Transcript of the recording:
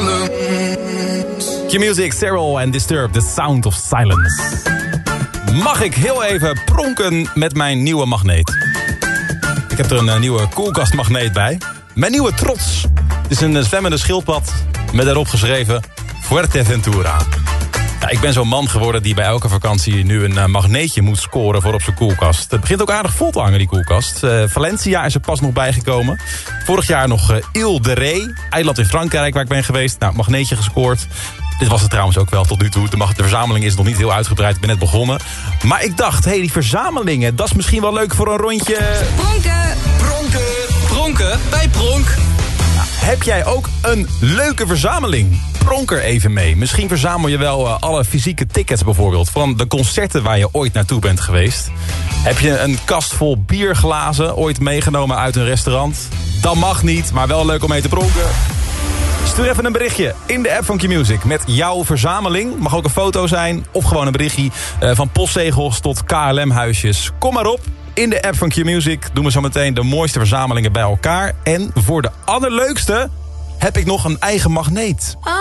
Q-Music, Cyril en Disturbed, The Sound of Silence. Mag ik heel even pronken met mijn nieuwe magneet? Ik heb er een nieuwe koelkastmagneet bij. Mijn nieuwe trots. Het is een zwemmende schildpad met daarop geschreven Fuerteventura. Ja, ik ben zo'n man geworden die bij elke vakantie nu een magneetje moet scoren voor op zijn koelkast. Het begint ook aardig vol te hangen, die koelkast. Valencia is er pas nog bijgekomen. Vorig jaar nog Ile de Ré, eiland in Frankrijk waar ik ben geweest. Nou, magneetje gescoord. Dit was het trouwens ook wel tot nu toe. De verzameling is nog niet heel uitgebreid, ik ben net begonnen. Maar ik dacht, die verzamelingen, dat is misschien wel leuk voor een rondje... Pronken! Pronken! Pronken bij Pronk! Heb jij ook een leuke verzameling? Pronk er even mee. Misschien verzamel je wel alle fysieke tickets bijvoorbeeld... van de concerten waar je ooit naartoe bent geweest. Heb je een kast vol bierglazen ooit meegenomen uit een restaurant? Dat mag niet, maar wel leuk om mee te pronken. Stuur even een berichtje in de app van Q-Music met jouw verzameling. Mag ook een foto zijn of gewoon een berichtje van postzegels tot KLM-huisjes. Kom maar op. In de app van Q-Music doen we zo meteen de mooiste verzamelingen bij elkaar. En voor de allerleukste heb ik nog een eigen magneet.